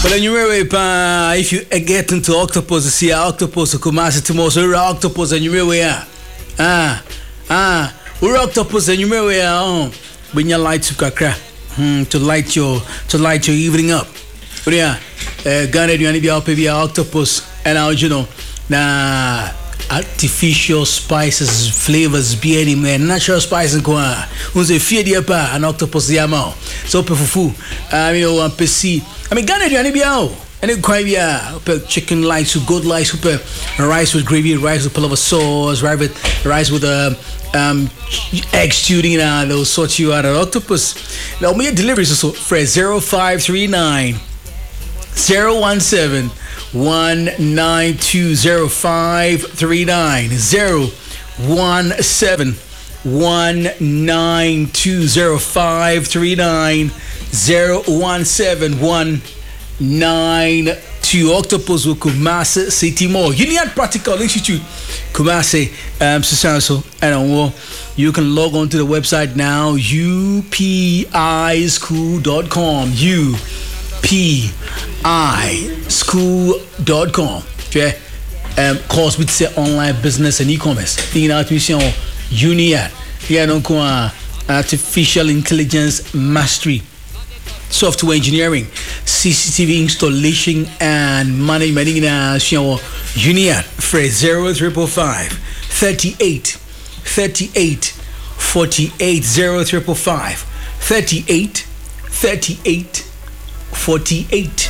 But then you remember, if you get into octopus, see octopus, Kumasi Timoso, octopus, and you remember, we're octopus, and you remember, when your lights to kakra, to light your evening up. But yeah, Ghana, you be octopus, and now you know, artificial spices, flavors, beer, man, natural spices, and kwa. Who's a fear dear pa, an octopus yamao. So pefufu, one PC. Ghana, you be out. And it quite chicken lights, goat lights, rice with gravy, rice with pullover sauce, rice with egg stewing, those sorts you out of octopus. Now, me deliveries so fresh 0539 017 1920539 017 1920539 017192 Octopus with Kumasi City Mall. Union Practical Institute Kumasi Susanso and you can log on to the website now upischool.com upischool.com. Okay, course with say online business and e-commerce. Thinking out mission Union. Yeah, no artificial intelligence mastery, software engineering, CCTV installation and management in Union phrase 0355 38 38 48 0355 38 38 48.